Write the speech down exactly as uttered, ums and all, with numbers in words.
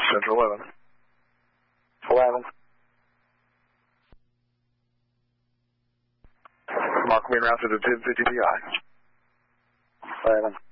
Central eleven. eleven. Mark being routed to ten fifty P I. eleven.